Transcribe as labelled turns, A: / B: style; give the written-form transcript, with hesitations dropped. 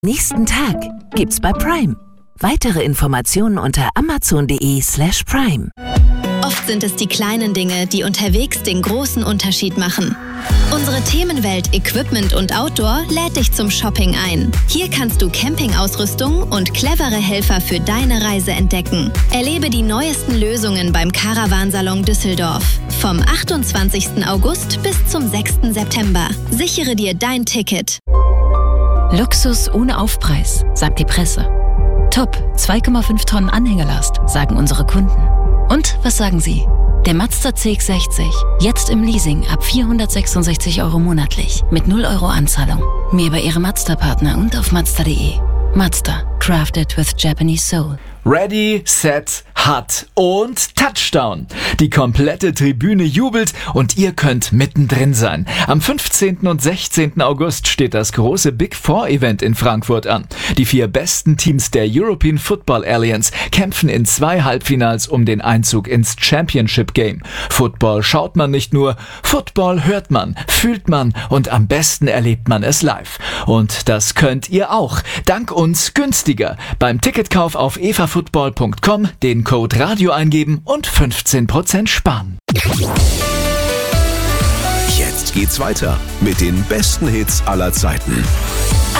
A: Nächsten Tag gibt's bei Prime. Weitere Informationen unter amazon.de/prime.
B: Oft sind es die kleinen Dinge, die unterwegs den großen Unterschied machen. Unsere Themenwelt Equipment und Outdoor lädt dich zum Shopping ein. Hier kannst du Campingausrüstung und clevere Helfer für deine Reise entdecken. Erlebe die neuesten Lösungen beim Caravansalon Düsseldorf. Vom 28. August bis zum 6. September. Sichere dir dein Ticket.
C: Luxus ohne Aufpreis, sagt die Presse. Top, 2,5 Tonnen Anhängelast, sagen unsere Kunden. Und was sagen Sie? Der Mazda CX-60, jetzt im Leasing ab 466 € monatlich, mit 0 € Anzahlung. Mehr bei Ihrem Mazda-Partner und auf Mazda.de. Mazda, crafted with Japanese soul.
D: Ready, set, hut und Touchdown. Die komplette Tribüne jubelt und ihr könnt mittendrin sein. Am 15. und 16. August steht das große Big Four Event in Frankfurt an. Die 4 besten Teams der European Football Alliance kämpfen in 2 Halbfinals um den Einzug ins Championship Game. Football schaut man nicht nur, Football hört man, fühlt man und am besten erlebt man es live. Und das könnt ihr auch. Dank uns günstiger. Beim Ticketkauf auf evafootball.com den Code Radio eingeben und 15% sparen.
E: Jetzt geht's weiter mit den besten Hits aller Zeiten.